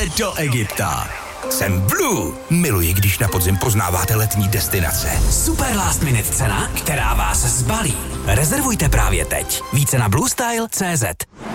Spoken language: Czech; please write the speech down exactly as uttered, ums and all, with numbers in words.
do Egypta. Jsem Blue. Miluji, když na podzim poznáváte letní destinace. Super last minute cena, která vás zbalí. Rezervujte právě teď. Více na bluestyle tečka cé zet.